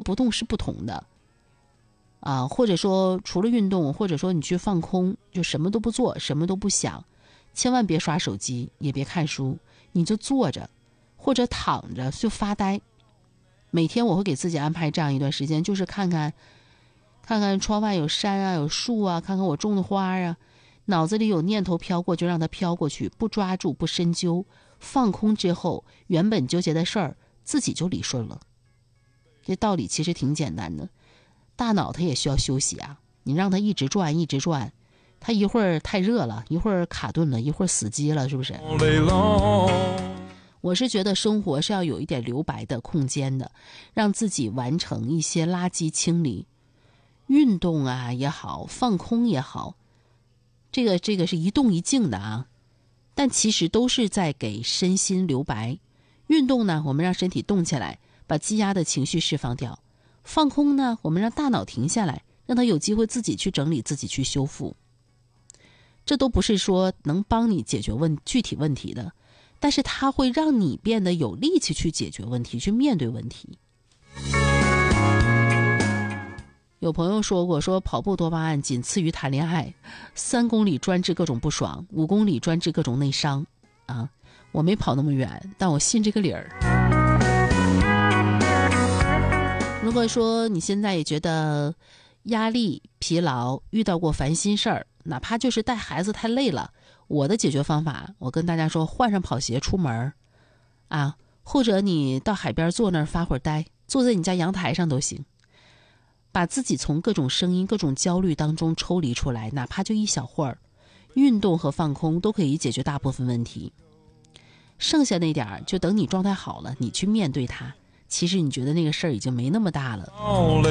不动是不同的啊。或者说除了运动，或者说你去放空，就什么都不做，什么都不想，千万别刷手机，也别看书，你就坐着或者躺着就发呆。每天我会给自己安排这样一段时间，就是看看窗外有山啊，有树啊，看看我种的花啊，脑子里有念头飘过就让它飘过去，不抓住，不深究，放空之后，原本纠结的事儿自己就理顺了。这道理其实挺简单的，大脑它也需要休息啊，你让它一直转一直转，它一会儿太热了，一会儿卡顿了，一会儿死机了，是不是？我是觉得生活是要有一点留白的空间的，让自己完成一些垃圾清理，运动啊也好，放空也好，这个是一动一静的啊，但其实都是在给身心留白。运动呢，我们让身体动起来，把积压的情绪释放掉；放空呢，我们让大脑停下来，让它有机会自己去整理，自己去修复。这都不是说能帮你解决具体问题的，但是它会让你变得有力气去解决问题，去面对问题。有朋友说过，说跑步多巴胺仅次于谈恋爱，3公里专治各种不爽，5公里专治各种内伤啊！我没跑那么远，但我信这个理儿。如果说你现在也觉得压力、疲劳，遇到过烦心事儿，哪怕就是带孩子太累了，我的解决方法，我跟大家说，换上跑鞋出门啊，或者你到海边坐那儿发会儿呆，坐在你家阳台上都行，把自己从各种声音、各种焦虑当中抽离出来，哪怕就一小会儿，运动和放空都可以解决大部分问题。剩下那点儿，就等你状态好了，你去面对它，其实你觉得那个事儿已经没那么大了。